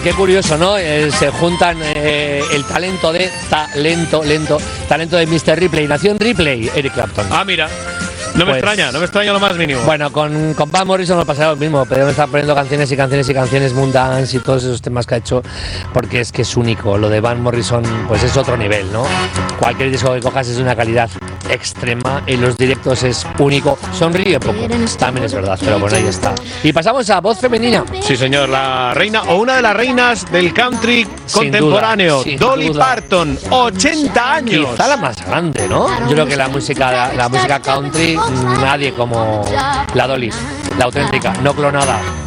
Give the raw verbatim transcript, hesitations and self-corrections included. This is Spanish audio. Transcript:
qué curioso, ¿no? Eh, se juntan eh, el talento de talento, lento, talento de mister Ripley. Nació en Ripley, Eric Clapton. Ah, mira. No me Pues, extraña, no me extraña lo más mínimo. Bueno, con, con Van Morrison nos pasará lo mismo. Podemos estar poniendo canciones y canciones y canciones, Moondance y todos esos temas que ha hecho, porque es que es único. Lo de Van Morrison, pues es otro nivel, ¿no? Cualquier disco que cojas es de una calidad extrema y los directos es único. Sonríe poco, también es verdad, pero bueno, ahí está. Y pasamos a voz femenina. Sí, señor, la reina o una de las reinas del country Sin contemporáneo, duda, sin Dolly duda. Parton, ochenta años. Quizá la más grande, ¿no? Yo creo que la música, la, la música country, nadie como la Dolly, la auténtica, no clonada.